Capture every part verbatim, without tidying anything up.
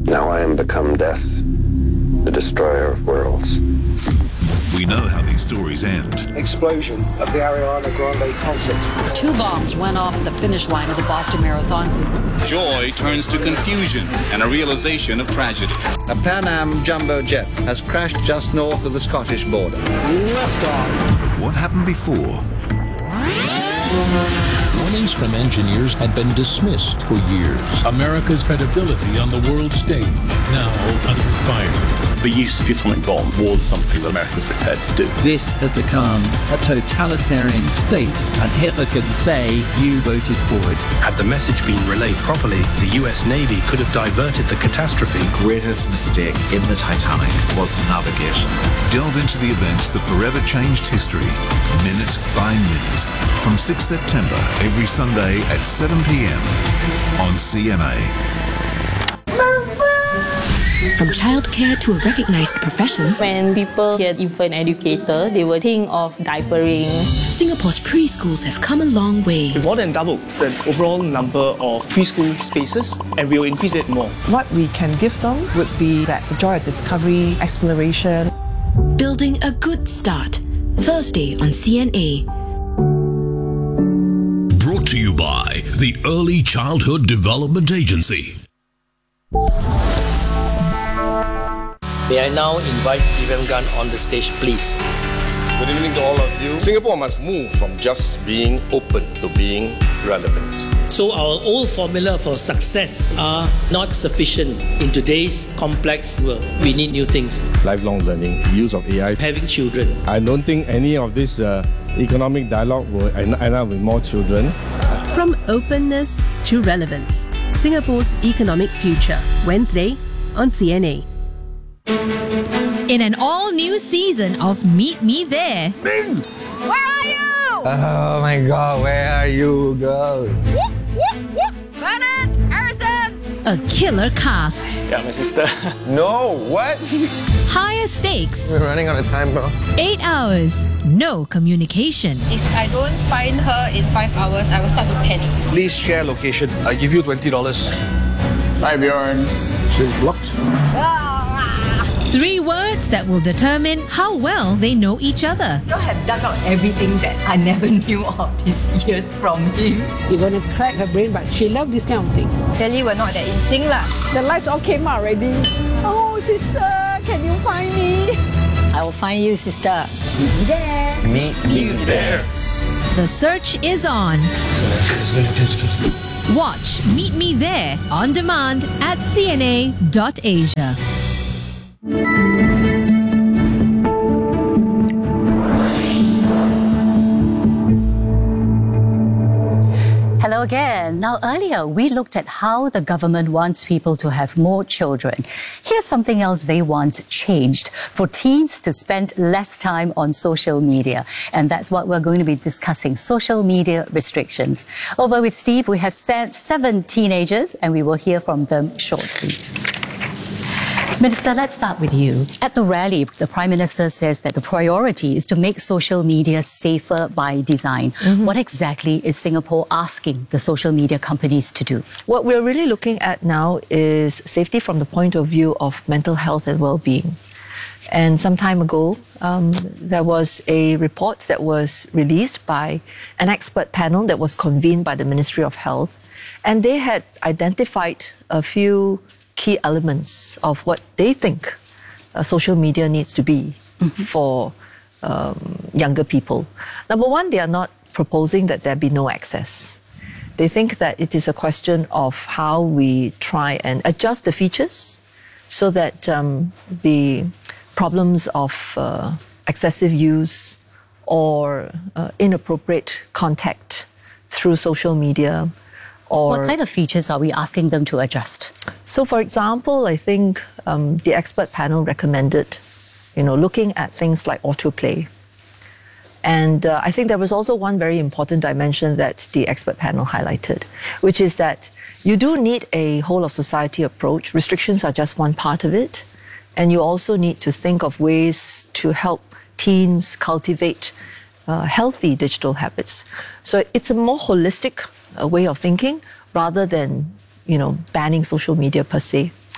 Now I am become death, the destroyer of worlds. We know how these stories end. Explosion of the Ariana Grande concert. Two bombs went off the finish line of the Boston Marathon. Joy turns to confusion and a realization of tragedy. A Pan Am jumbo jet has crashed just north of the Scottish border. Left arm. What happened before? Warnings from engineers had been dismissed for years. America's credibility on the world stage now under fire. The use of the atomic bomb was something that America was prepared to do. This has become a totalitarian state, and Hitler could say, you voted for it. Had the message been relayed properly, the U S Navy could have diverted the catastrophe. The greatest mistake in the Titanic was navigation. Delve into the events that forever changed history, minute by minute, from sixth September, every Sunday at seven p m on C N A. From childcare to a recognized profession, when people hear infant educator, they will think of diapering. Singapore's preschools have come a long way. We've more than doubled the overall number of preschool spaces, and we will increase it more. What we can give them would be that joy of discovery, exploration. Building a good start. Thursday on C N A. Brought to you by the Early Childhood Development Agency. May I now invite Ivem Gun on the stage, please. Good evening to all of you. Singapore must move from just being open to being relevant. So our old formula for success are not sufficient in today's complex world. We need new things. Lifelong learning, use of A I. Having children. I don't think any of this uh, economic dialogue will end up with more children. From openness to relevance. Singapore's economic future. Wednesday on C N A. In an all-new season of Meet Me There. Bing! Where are you? Oh my god, where are you, girl? Whoop, whoop, whoop. Bernard, Harrison. A killer cast. Yeah, my sister. No, what? Higher stakes. We're running out of time, bro. Eight hours. No communication. If I don't find her in five hours, I will start to panic. Please share location. I give you twenty dollars. Bye, Bjorn. She's blocked. Three words that will determine how well they know each other. You have dug out everything that I never knew of these years from him. You're going to crack her brain, but she loves this kind of thing. Clearly, we're not that in sync lah. The lights all came out already. Oh, sister, can you find me? I will find you, sister. Meet me there. Meet me there. The search is on. Watch Meet Me There on demand at C N A dot asia. Hello again. Now, earlier we looked at how the government wants people to have more children. Here's something else they want changed: for teens to spend less time on social media. And that's what we're going to be discussing: social media restrictions. Over with Steve, we have seven teenagers, and we will hear from them shortly. Minister, let's start with you. At the rally, the Prime Minister says that the priority is to make social media safer by design. Mm-hmm. What exactly is Singapore asking the social media companies to do? What we're really looking at now is safety from the point of view of mental health and well-being. And some time ago, um, there was a report that was released by an expert panel that was convened by the Ministry of Health. And they had identified a few key elements of what they think uh, social media needs to be mm-hmm. for um, younger people. Number one, they are not proposing that there be no access. They think that it is a question of how we try and adjust the features so that um, the problems of uh, excessive use or uh, inappropriate contact through social media. Or, what kind of features are we asking them to adjust? So, for example, I think um, the expert panel recommended, you know, looking at things like autoplay. And uh, I think there was also one very important dimension that the expert panel highlighted, which is that you do need a whole of society approach. Restrictions are just one part of it. And you also need to think of ways to help teens cultivate uh, healthy digital habits. So it's a more holistic a way of thinking rather than, you know, banning social media per se.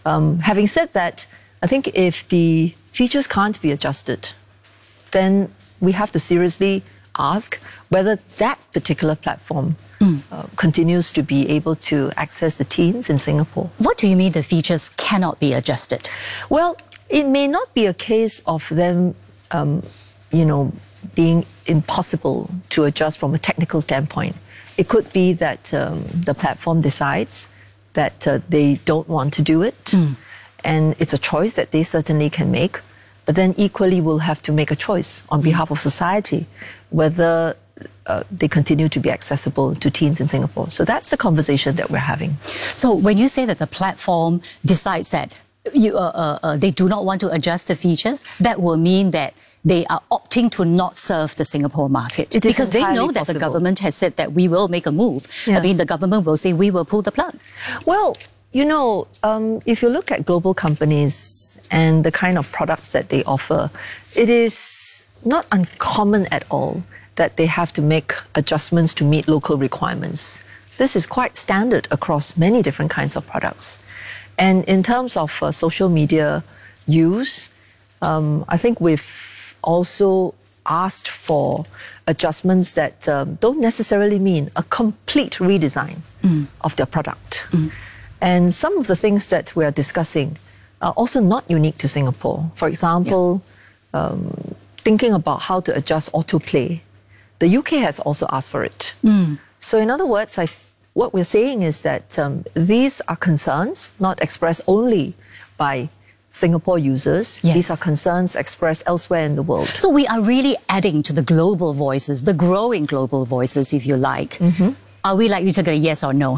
Um, having said that, I think if the features can't be adjusted, then we have to seriously ask whether that particular platform mm. uh, continues to be able to access the teens in Singapore. What do you mean the features cannot be adjusted? Well, it may not be a case of them, um, you know, being impossible to adjust from a technical standpoint. It could be that um, the platform decides that uh, they don't want to do it, mm. and it's a choice that they certainly can make. But then equally will have to make a choice on behalf of society whether uh, they continue to be accessible to teens in Singapore. So that's the conversation that we're having. So when you say that the platform decides that you, uh, uh, uh, they do not want to adjust the features, that will mean that they are opting to not serve the Singapore market. It because they know that possible. the government has said that we will make a move. Yeah. I mean, the government will say we will pull the plug. Well, you know, um, if you look at global companies and the kind of products that they offer, it is not uncommon at all that they have to make adjustments to meet local requirements. This is quite standard across many different kinds of products. And in terms of uh, social media use, um, I think we've also asked for adjustments that um, don't necessarily mean a complete redesign mm. of their product. Mm. And some of the things that we're discussing are also not unique to Singapore. For example, yeah. um, thinking about how to adjust autoplay. The U K has also asked for it. Mm. So in other words, I, what we're saying is that um, these are concerns not expressed only by Singapore users. Yes. These are concerns expressed elsewhere in the world. So we are really adding to the global voices, the growing global voices, if you like. Mm-hmm. Are we likely to get a yes or no?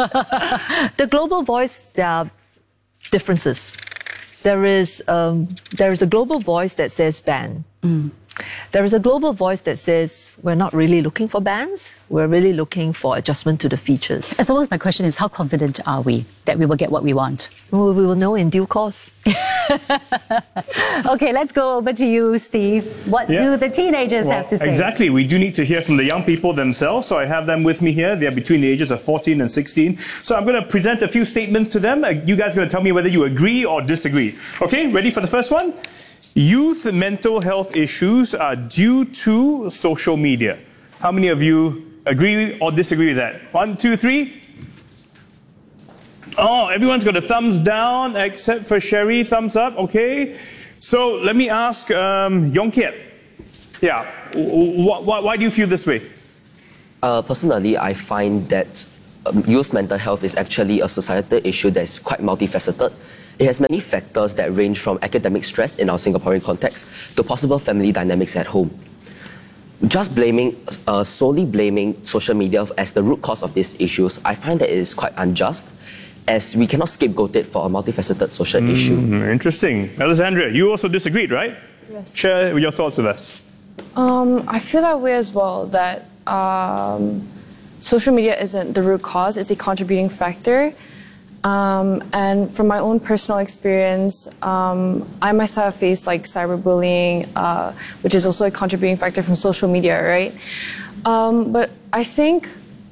The global voice, there are differences. There is, um, there is a global voice that says ban. Mm. There is a global voice that says we're not really looking for bans, we're really looking for adjustment to the features. I suppose my question is, how confident are we that we will get what we want? Well, we will know in due course. Okay, let's go over to you, Steve. What yeah. do the teenagers well, have to say? Exactly. We do need to hear from the young people themselves. So I have them with me here. They're between the ages of fourteen and sixteen. So I'm going to present a few statements to them. You guys are going to tell me whether you agree or disagree. Okay, ready for the first one? Youth mental health issues are due to social media. How many of you agree or disagree with that? One, two, three. Oh, everyone's got a thumbs down except for Sherry. Thumbs up, okay. So let me ask um, Yong Kiat. Yeah, wh wh why do you feel this way? Uh, personally, I find that um, youth mental health is actually a societal issue that is quite multifaceted. It has many factors that range from academic stress in our Singaporean context to possible family dynamics at home. Just blaming, uh, solely blaming social media as the root cause of these issues, I find that it is quite unjust, as we cannot scapegoat it for a multifaceted social mm, issue. Interesting. Alessandra, you also disagreed, right? Yes. Share your thoughts with us. Um, I feel that way as well, that um, social media isn't the root cause, it's a contributing factor. Um, and from my own personal experience, um, I myself have faced like cyberbullying, uh, which is also a contributing factor from social media, right? Um, but I think,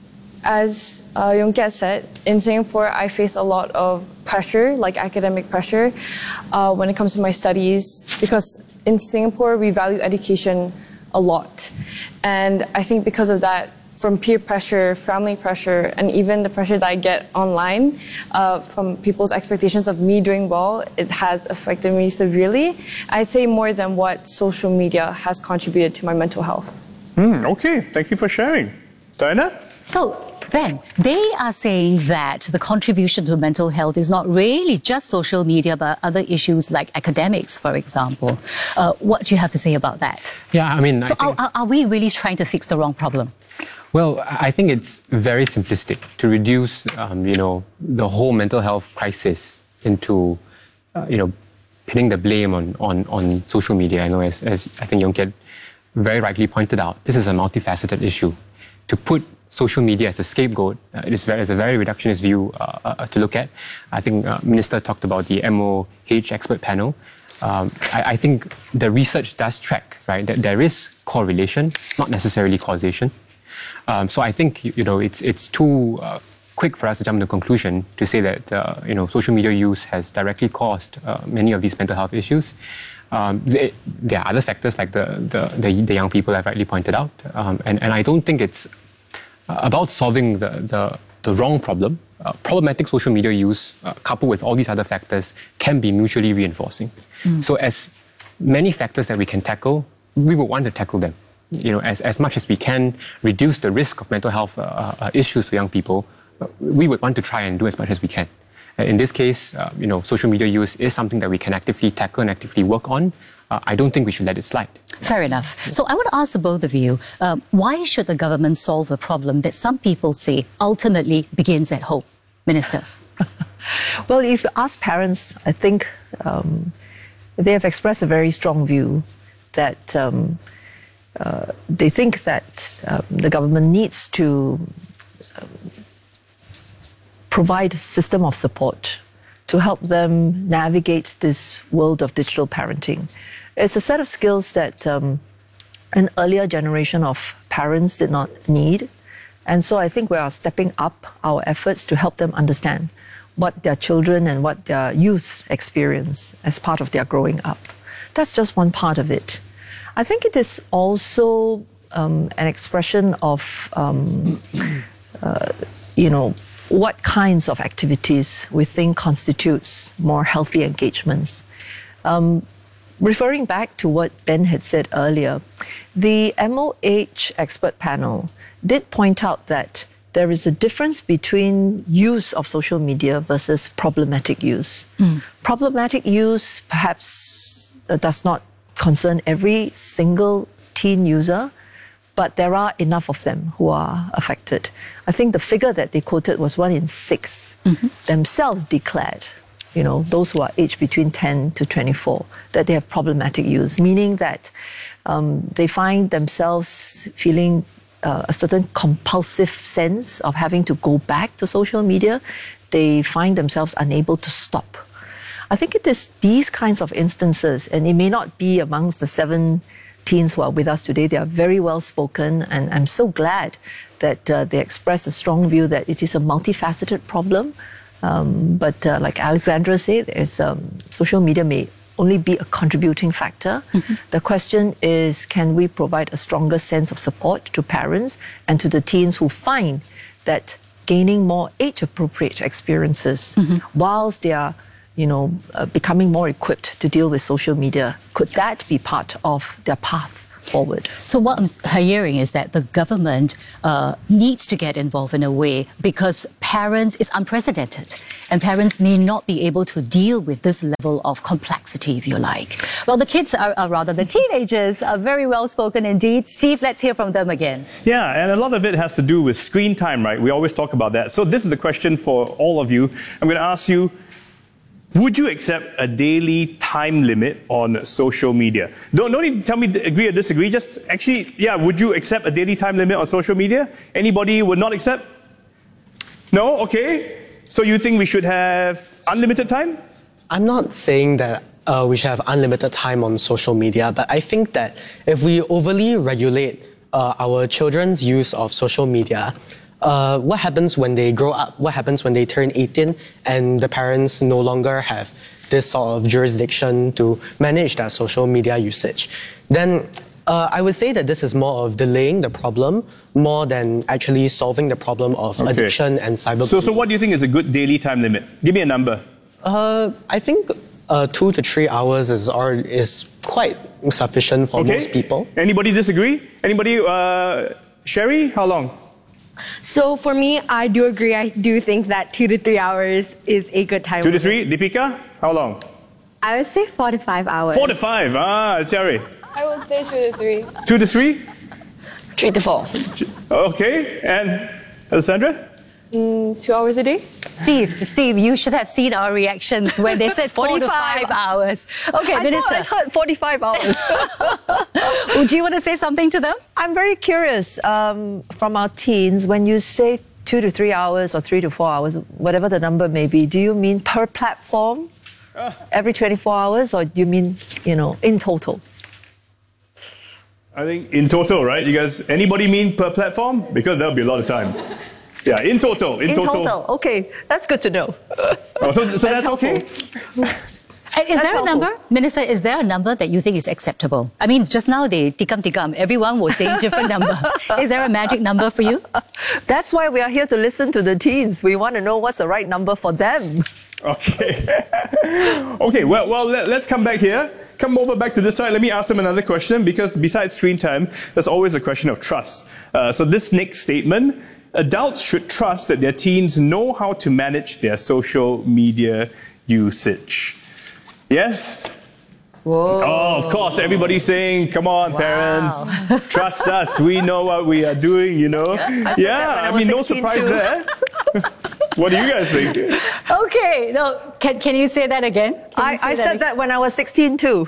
as uh, Yong Kiat said, in Singapore, I face a lot of pressure, like academic pressure, uh, when it comes to my studies, because in Singapore, we value education a lot. And I think because of that, from peer pressure, family pressure, and even the pressure that I get online uh, from people's expectations of me doing well, it has affected me severely. I'd say more than what social media has contributed to my mental health. Mm, okay, thank you for sharing. Diana? So, Ben, they are saying that the contribution to mental health is not really just social media, but other issues like academics, for example. Uh, what do you have to say about that? Yeah, I mean... So I think... are, are we really trying to fix the wrong problem? Well, I think it's very simplistic to reduce, um, you know, the whole mental health crisis into, uh, you know, pinning the blame on, on, on social media. I know, as, as I think Yong Kiat very rightly pointed out, this is a multifaceted issue. To put social media as a scapegoat uh, it is, very, is a very reductionist view uh, uh, to look at. I think uh, Minister talked about the M O H expert panel. Um, I, I think the research does track, right, that there is correlation, not necessarily causation. Um, so I think, you know, it's, it's too uh, quick for us to jump to a conclusion to say that uh, you know social media use has directly caused uh, many of these mental health issues. Um, they, there are other factors like the the, the, the young people have rightly pointed out, um, and and I don't think it's about solving the the, the wrong problem. Uh, problematic social media use, uh, coupled with all these other factors, can be mutually reinforcing. Mm. So as many factors that we can tackle, we would want to tackle them. You know, as, as much as we can reduce the risk of mental health uh, uh, issues for young people, uh, we would want to try and do as much as we can. Uh, in this case, uh, you know, social media use is something that we can actively tackle and actively work on. Uh, I don't think we should let it slide. Fair enough. So I want to ask the both of you, uh, why should the government solve a problem that some people say ultimately begins at home? Minister. Well, if you ask parents, I think um, they have expressed a very strong view that um, uh, they think that uh, the government needs to um, provide a system of support to help them navigate this world of digital parenting. It's a set of skills that um, an earlier generation of parents did not need. And so I think we are stepping up our efforts to help them understand what their children and what their youth experience as part of their growing up. That's just one part of it. I think it is also um, an expression of, um, uh, you know, what kinds of activities we think constitutes more healthy engagements. Um, referring back to what Ben had said earlier, the M O H expert panel did point out that there is a difference between use of social media versus problematic use. Mm. Problematic use perhaps uh, does not concern every single teen user, but there are enough of them who are affected. I think the figure that they quoted was one in six mm-hmm. themselves declared, you know, those who are aged between ten to twenty-four, that they have problematic use, meaning that um, they find themselves feeling uh, a certain compulsive sense of having to go back to social media. They find themselves unable to stop. I think it is these kinds of instances, and it may not be amongst the seven teens who are with us today. They are very well spoken, and I'm so glad that uh, they express a strong view that it is a multifaceted problem. Um, but uh, like Alexandra said, there's, um, social media may only be a contributing factor. Mm-hmm. The question is, can we provide a stronger sense of support to parents and to the teens who find that gaining more age-appropriate experiences mm-hmm. whilst they are you know, uh, becoming more equipped to deal with social media, could that be part of their path forward? So what I'm hearing is that the government uh, needs to get involved in a way because parents is unprecedented and parents may not be able to deal with this level of complexity, if you like. Well, the kids are, are rather the teenagers are very well spoken indeed. Steve, let's hear from them again. Yeah, and a lot of it has to do with screen time, right? We always talk about that. So this is the question for all of you. I'm going to ask you, would you accept a daily time limit on social media? Don't, don't need to tell me agree or disagree. Just actually, yeah, would you accept a daily time limit on social media? Anybody would not accept? No? Okay. So you think we should have unlimited time? I'm not saying that uh, we should have unlimited time on social media, but I think that if we overly regulate uh, our children's use of social media, Uh, what happens when they grow up? What happens when they turn eighteen and the parents no longer have this sort of jurisdiction to manage their social media usage? Then uh, I would say that this is more of delaying the problem more than actually solving the problem of okay. addiction and cyberbullying. So, so what do you think is a good daily time limit? Give me a number. Uh, I think uh, two to three hours is, or, is quite sufficient for okay. most people. Anybody disagree? Anybody? Uh, Sherry, how long? So for me, I do agree. I do think that two to three hours is a good time. Two to three? Deepika, how long? I would say four to five hours. Four to five. Ah, Cherry. I would say two to three. Two to three? Three to four. Okay. And Alessandra? Mm, two hours a day. Steve, Steve, you should have seen our reactions when they said four to five hours. Okay, I Minister. I heard forty-five hours. Would you want to say something to them? I'm very curious um, from our teens, when you say two to three hours or three to four hours, whatever the number may be, do you mean per platform, uh. every twenty-four hours, or do you mean, you know, in total? I think in total, right? You guys, anybody mean per platform? Because that would be a lot of time. Yeah, in total. In, In total. total. Okay, that's good to know. Oh, so so that's, okay? Uh, Is there a number, Minister? Is there a number that you think is acceptable? I mean, just now they tikam tikam. Everyone was saying different number. Is there a magic number for you? That's why we are here to listen to the teens. We want to know what's the right number for them. Okay. Okay, well, well let, let's come back here. Come over back to this side. Let me ask them another question, because besides screen time, there's always a question of trust. Uh, so this next statement, adults should trust that their teens know how to manage their social media usage. Yes? Whoa. Oh, of course, everybody's saying, come on, wow. parents, trust us. We know what we are doing, you know? Yeah, I, yeah, I, I mean, no surprise too. there. What do you guys think? Okay, no, can, can you say that again? I, I that said again? that when I was sixteen too.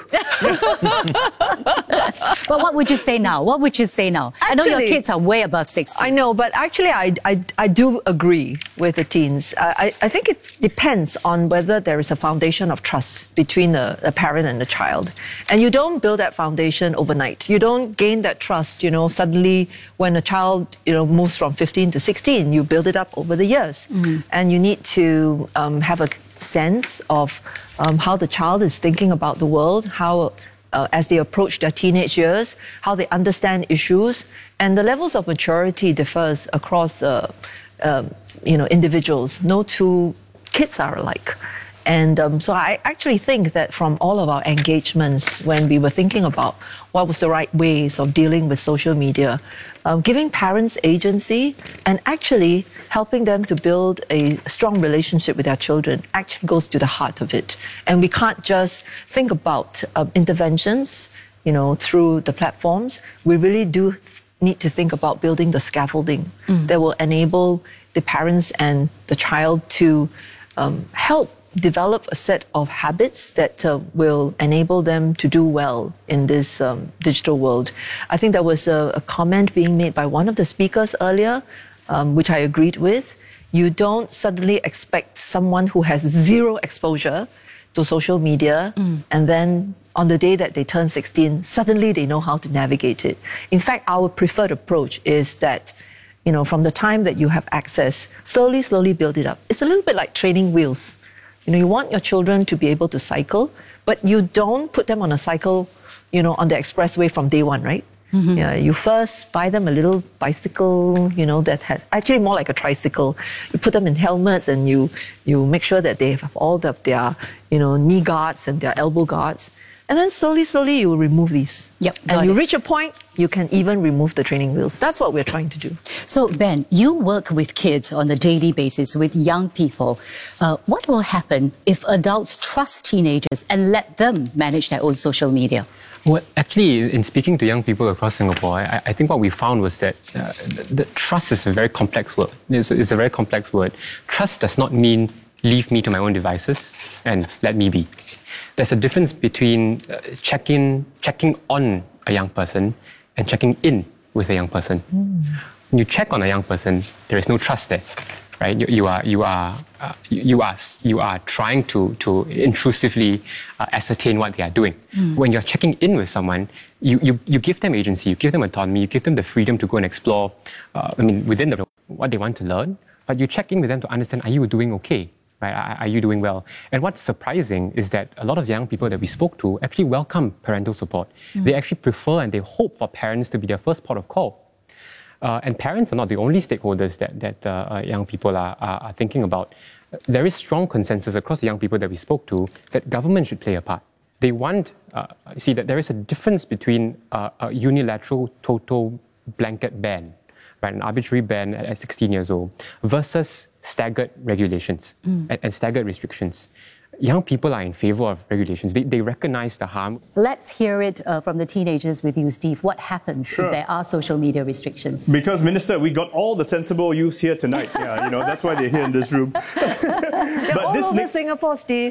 Well, what would you say now? What would you say now? Actually, I know your kids are way above sixteen. I know, but actually I, I, I do agree with the teens. I, I think it depends on whether there is a foundation of trust between the, the parent and the child. And you don't build that foundation overnight. You don't gain that trust, you know, suddenly when a child, you know, moves from fifteen to sixteen, you build it up over the years. Mm. And you need to um, have a sense of um, how the child is thinking about the world, how uh, as they approach their teenage years, how they understand issues, and the levels of maturity differs across uh, uh, you know, individuals. No two kids are alike. And um, so I actually think that from all of our engagements, when we were thinking about what was the right ways of dealing with social media, um, giving parents agency and actually helping them to build a strong relationship with their children actually goes to the heart of it. And we can't just think about uh, interventions, you know, through the platforms. We really do th- need to think about building the scaffolding mm. that will enable the parents and the child to um, help develop a set of habits that uh, will enable them to do well in this um, digital world. I think there was a, a comment being made by one of the speakers earlier, um, which I agreed with. You don't suddenly expect someone who has zero exposure to social media mm. and then on the day that they turn sixteen, suddenly they know how to navigate it. In fact, our preferred approach is that, you know, from the time that you have access, slowly, slowly build it up. It's a little bit like training wheels. You know, you want your children to be able to cycle, but you don't put them on a cycle, you know, on the expressway from day one, right? Mm-hmm. Yeah, you first buy them a little bicycle, you know, that has actually more like a tricycle. You put them in helmets and you you make sure that they have all the, their, you know, knee guards and their elbow guards. And then slowly, slowly you remove these. Yep, and you it. reach a point, you can even remove the training wheels. That's what we're trying to do. So, Ben, you work with kids on a daily basis, with young people. Uh, what will happen if adults trust teenagers and let them manage their own social media? Well, actually, in speaking to young people across Singapore, I, I think what we found was that uh, the, the trust is a very complex word. It's, it's a very complex word. Trust does not mean leave me to my own devices and let me be. There's a difference between uh, checking, checking on a young person and checking in with a young person. Mm. When you check on a young person, there is no trust there, right? You, you are, you are, uh, you are, you are trying to to intrusively uh, ascertain what they are doing. Mm. When you're checking in with someone, you, you you give them agency, you give them autonomy, you give them the freedom to go and explore. Uh, I mean, within the, what they want to learn, but you check in with them to understand: are you doing okay? Right? Are you doing well? And what's surprising is that a lot of young people that we spoke to actually welcome parental support. Mm. They actually prefer and they hope for parents to be their first port of call. Uh, and parents are not the only stakeholders that, that uh, young people are, are, are thinking about. There is strong consensus across the young people that we spoke to that government should play a part. They want, uh, see that there is a difference between uh, a unilateral total blanket ban, right, an arbitrary ban at, at sixteen years old, versus staggered regulations mm. and, and staggered restrictions. Young people are in favor of regulations. They, they recognize the harm. Let's hear it uh, from the teenagers with you, Steve. What happens sure. if there are social media restrictions? Because, Minister, we got all the sensible youths here tonight. Yeah, you know, that's why they're here in this room. They're but all this over next... Singapore, Steve.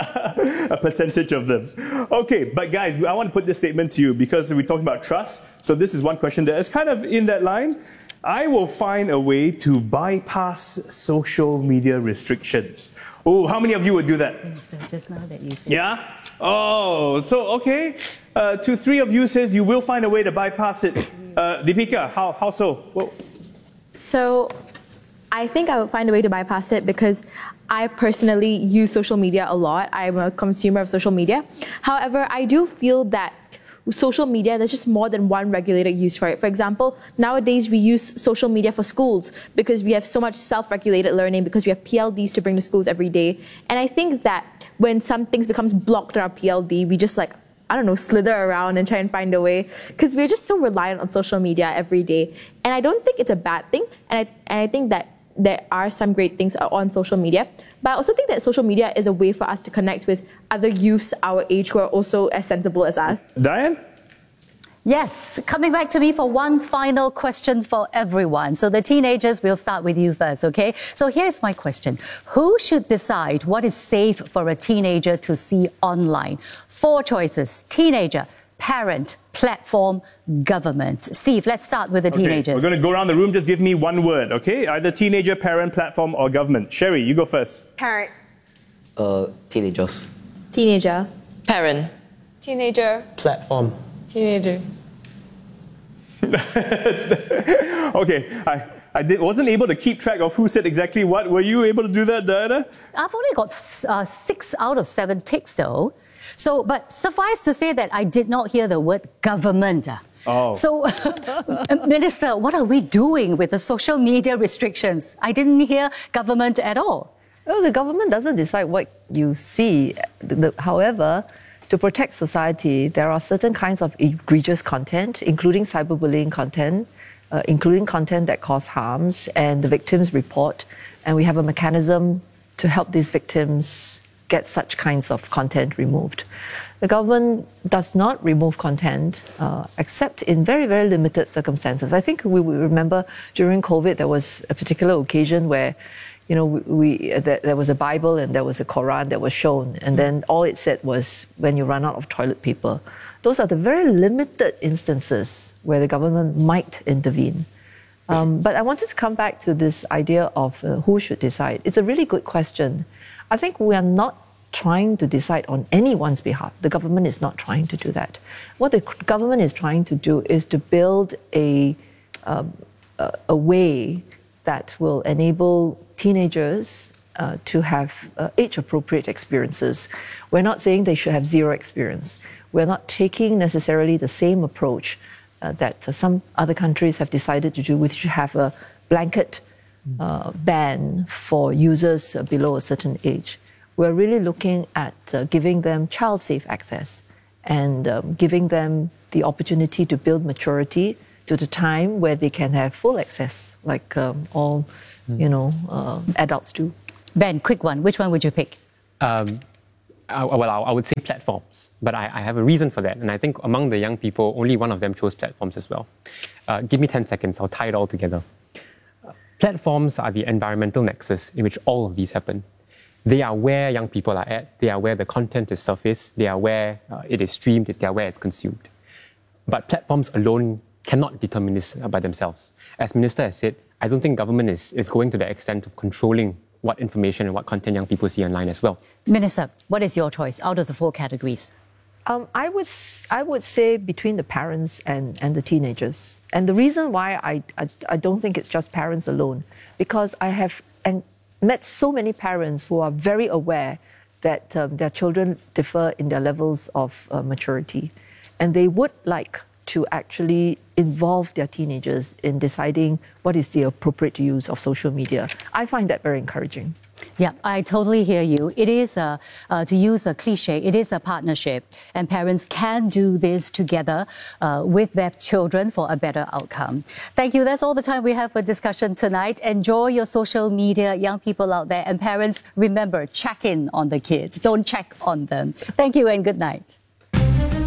A percentage of them. Okay, but guys, I want to put this statement to you because we're talking about trust. So this is one question that is kind of in that line. I will find a way to bypass social media restrictions. Oh, how many of you would do that? Just now that you said. Yeah? Oh, so, okay. Uh, two, three of you says you will find a way to bypass it. Uh, Deepika, how, how so? Whoa. So, I think I would find a way to bypass it because I personally use social media a lot. I'm a consumer of social media. However, I do feel that social media, there's just more than one regulated use for it. For example, nowadays we use social media for schools because we have so much self-regulated learning, because we have P L Ds to bring to schools every day. And I think that when some things becomes blocked in our P L D, we just like, I don't know, slither around and try and find a way, because we're just so reliant on social media every day. And I don't think it's a bad thing. And I, and I think that there are some great things on social media. But I also think that social media is a way for us to connect with other youths our age who are also as sensible as us. Diane? Yes, coming back to me for one final question for everyone. So the teenagers, we'll start with you first, okay? So here's my question. Who should decide what is safe for a teenager to see online? Four choices: teenager, parent, platform, government. Steve, let's start with the Okay, teenagers. we're going to go around the room. Just give me one word, okay? Either teenager, parent, platform, or government. Sherry, you go first. Parent. Uh, teenagers. Teenager. Parent. Teenager. Platform. Teenager. Okay, I, I did, wasn't able to keep track of who said exactly what. Were you able to do that, Diana? I've only got uh, six out of seven ticks though. So, but suffice to say that I did not hear the word government. Oh. So, Minister, what are we doing with the social media restrictions? I didn't hear government at all. Well, the government doesn't decide what you see. The- the- however, to protect society, there are certain kinds of egregious content, including cyberbullying content, uh, including content that cause harms, and the victims report. And we have a mechanism to help these victims get such kinds of content removed. The government does not remove content uh, except in very, very limited circumstances. I think we will remember during COVID, there was a particular occasion where, you know, we, we uh, there, there was a Bible and there was a Quran that was shown, and then all it said was, when you run out of toilet paper. Those are the very limited instances where the government might intervene. Um, but I wanted to come back to this idea of uh, who should decide. It's a really good question. I think we are not trying to decide on anyone's behalf. The government is not trying to do that. What the government is trying to do is to build a, um, a, a way that will enable teenagers uh, to have uh, age-appropriate experiences. We're not saying they should have zero experience. We're not taking necessarily the same approach uh, that uh, some other countries have decided to do, which have a blanket uh, ban for users uh, below a certain age. We're really looking at uh, giving them child-safe access and um, giving them the opportunity to build maturity to the time where they can have full access, like um, all, you know, uh, adults do. Ben, quick one. Which one would you pick? Um, I, well, I, I would say platforms, but I, I have a reason for that. And I think among the young people, only one of them chose platforms as well. Uh, give me ten seconds, I'll tie it all together. Uh, platforms are the environmental nexus in which all of these happen. They are where young people are at, they are where the content is surfaced, they are where uh, it is streamed, they are where it's consumed. But platforms alone cannot determine this by themselves. As Minister has said, I don't think government is, is going to the extent of controlling what information and what content young people see online as well. Minister, what is your choice out of the four categories? Um, I would s- I would say between the parents and, and the teenagers. And the reason why I, I, I don't think it's just parents alone, because I have and met so many parents who are very aware that um, their children differ in their levels of uh, maturity. And they would like to actually involve their teenagers in deciding what is the appropriate use of social media. I find that very encouraging. Yeah, I totally hear you. It is, a, uh, to use a cliche, it is a partnership. And parents can do this together uh, with their children for a better outcome. Thank you. That's all the time we have for discussion tonight. Enjoy your social media, young people out there. And parents, remember, check in on the kids. Don't check on them. Thank you and good night.